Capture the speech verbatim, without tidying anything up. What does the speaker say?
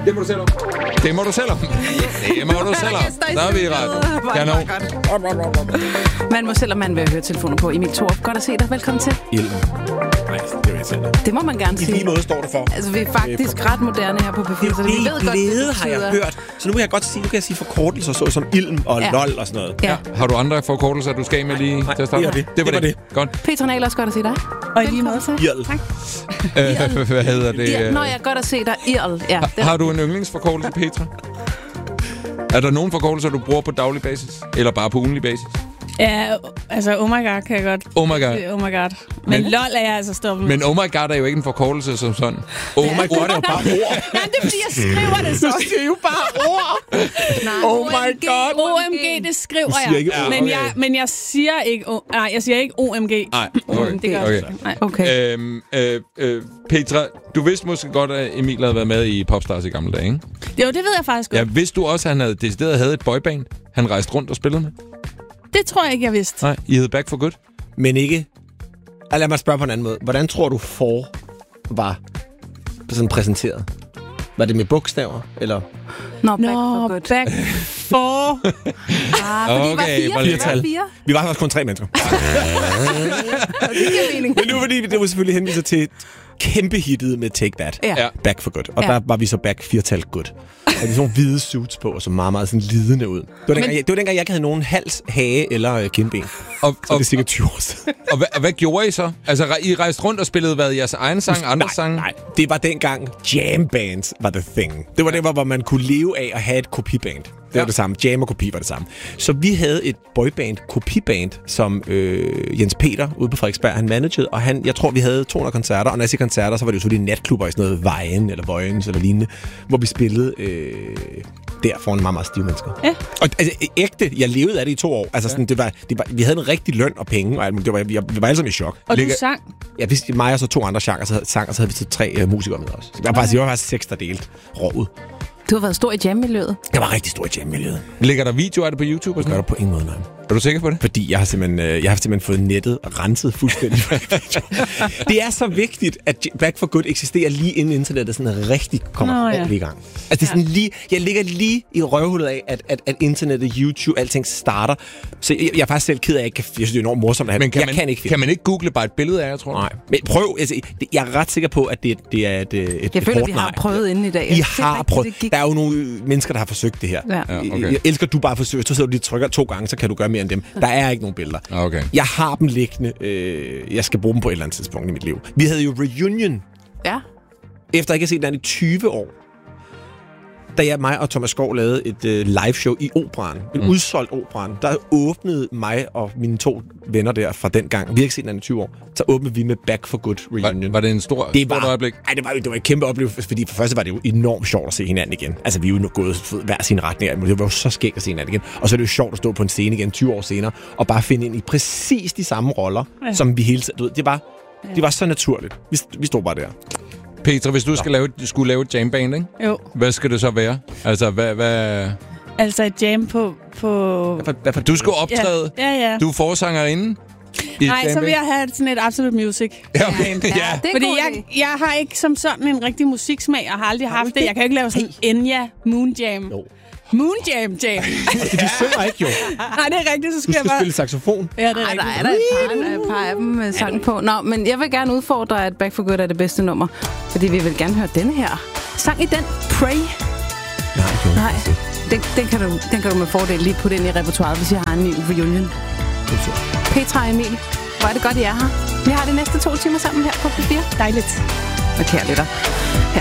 Det må du selv om. Det må du selv om. Det må du selv om. Der er vi i ret. Kanon. Man må selv om man vil høre telefoner på. Emil Thorup, godt at se dig. Velkommen til. Ilden. Nej, det vil jeg sige. Det må man gerne sige. I lige måde står det for. Altså, vi er faktisk ret moderne her på P fire, så vi ved godt, det har jeg hørt. Så nu vil jeg godt sige, nu kan jeg sige forkortelser, så som ilm og ja. lol og sådan noget. Ja. Har du andre forkortelser, du skal med lige nej, til at starte? Det var det. Det var det. det. det. Godt. Petra Nahl, også godt at se dig. Og i lige måde. Irl. Tak. Øh, hvad hedder det? Ja, nå, jeg er godt at se dig. Irl. Ja, har, har du en yndlingsforkortelse, Petra? Er der nogen forkortelser, du bruger på daglig basis? Eller bare på ugenlig basis? Ja, altså oh my god kan jeg godt. Oh my god. Oh my god. Men, men lol er jeg altså stoppet med. Men oh my god er jo ikke en forkortelse som sådan. Oh my god er jo bare ord. Nej, det er fordi, jeg skriver det så. Du siger jo bare ord. Nej, oh my god. O M G, det skriver jeg. Ikke, men, okay. jeg. Men jeg siger ikke... Nej, jeg siger ikke O M G. Nej, okay. Det gør okay. jeg så. Nej. Okay. Øhm, øh, øh, Petra, du vidste måske godt, at Emil havde været med i Popstars i gamle dage, ikke? Jo, det ved jeg faktisk godt. Ja, vidste du også, at han havde decideret havde et boyband, han rejste rundt og spillede med? Det tror jeg ikke, jeg vidste. Nej, I hed Back for Good. Men ikke... Altså, lad mig spørge på en anden måde. Hvordan tror du for var sådan præsenteret? Var det med bogstaver, eller? Nå, back Nå, for good. back for... Ah, fordi Okay, I var hvor fire. lidt. Vi var fire. Vi var faktisk kun tre mennesker. Og det giver mening. Men nu fordi det var selvfølgelig henviser til kæmpe hittet med Take That. Ja. Ja. Back for Good. Og Ja. der var vi så back firtal good. Og de sådan nogle hvide suits på, og så meget, meget sådan lidende ud. Det var dengang, jeg, det var dengang jeg ikke havde nogen hals, hage eller øh, kindben. Og, Så og, det er sikkert tyve år siden. og, hvad, og hvad gjorde I så? Altså, re- I rejste rundt og spillede hvad? Jeres egen sang, andre nej, sange? nej, det var dengang jam bands var the thing. Det var det, hvor man kunne leve af at have et kopiband. Det var Ja. det samme. Jam og kopi var det samme. Så vi havde et boyband, kopiband, som øh, Jens Peter ude på Frederiksberg, han managede, og han, jeg tror, vi havde to hundrede koncerter, og når jeg siger koncerter, så var det jo selvfølgelig natklubber i sådan noget Vejen eller Vojens eller lignende, hvor vi spillede øh, der foran meget, meget stive mennesker. Ja. Og altså, ægte, jeg levede af det i to år. Altså, sådan, det var, det var, vi havde en rigtig løn og penge, og alt muligt. Det var, vi, vi var alle sammen i chok. Og Ligger- du sang. Ja, hvis mig og så to andre genre, så sang, og så havde vi så tre øh, musikere med os. Så jeg var faktisk, jeg var faktisk seks, der delte rådet. Du har været stor i jam-miljøet. Jeg var rigtig stor i jam-miljøet. Ligger der videoer af det på YouTube? Og Det gør sådan der på ingen måde, nej. Er du sikker på det? Fordi jeg har simpelthen, øh, jeg har simpelthen fået nettet renset fuldstændig. Det er så vigtigt, at Back for Good eksisterer lige inden internettet sådan rigtig kommer Nå, ja. ordentligt i gang. Altså, det er sådan lige, jeg ligger lige i røvhullet af, at, at, at internettet, YouTube, alting starter. Så jeg, jeg er faktisk selv ked af, at jeg, kan, jeg synes, det er enormt morsomt at have. Men kan, jeg man, kan ikke finde kan man ikke google bare et billede af jer, tror du? Nej, men prøv. Altså, det, jeg er ret sikker på, at det, det er et, et, Jeg et føler, hårdt vi har nej. prøvet inden i dag. I Jeg synes har ikke, prøvet. det gik- Der er jo nogle mennesker, der har forsøgt det her. Ja. Ja, Jeg- okay. Jeg elsker, du bare forsøger. Så sidder du lige og trykker to gange, så kan du gøre mere end dem. Der er ikke nogen billeder. Okay. Jeg har dem liggende. Øh, jeg skal bruge dem på et eller andet tidspunkt i mit liv. Vi havde jo reunion, Ja. efter jeg ikke har set den i tyve år. Da jeg, mig og Thomas Skov lavede et øh, liveshow i Operan. En mm. udsolgt Operan. Der åbnede mig og mine to venner der fra den gang. Vi har ikke set den i tyve år. Så åbnede vi med Back for Good reunion. Var, var det en stor, Det stort var, øjeblik? ej, det var, det var et kæmpe oplevelse, fordi for første var det jo enormt sjovt at se hinanden igen. Altså, vi er jo nu gået hver sin retning, men det var jo så skægt at se hinanden igen. Og så er det jo sjovt at stå på en scene igen tyve år senere, og bare finde ind i præcis de samme roller, ja. som vi hele tiden... Du ved, det var, ja. det var så naturligt. Vi, vi stod bare der. Petra, hvis du skal lave, skulle lave et jamband, ikke? Jo. Hvad skal det så være? Altså, hvad... hvad... Altså et jam på... på... Hvad for, hvad for, Du skal optræde. Ja, ja. ja. Du er forsangerinde. i et Nej, så jamband. vil jeg have sådan et Absolute Music. Ja, okay. Ja, ja. det er en Fordi god jeg, idé. jeg har ikke som sådan en rigtig musiksmag, og har aldrig haft det. Jeg kan jo ikke lave sådan en Enya Moon Jam. Jo. Moon Jam Jam. De synger ikke jo. Nej, det er rigtigt, så Du skal jeg skal bare... spille saxofon. Ja, det er Ej, der rigtigt. er der et par, et par af dem med sang på. Nå, men jeg vil gerne udfordre, at Back for Good er det bedste nummer. Fordi vi vil gerne høre denne her. Sang i den, Pray. Nej, jo. Nej, den, den, kan du, den kan du med fordel lige putte ind i repertoiret, hvis jeg har en ny reunion. Petra og Emil, hvor er det godt, I er her. Vi har de næste to timer sammen her på P fire. Dejligt. Og kære lytter.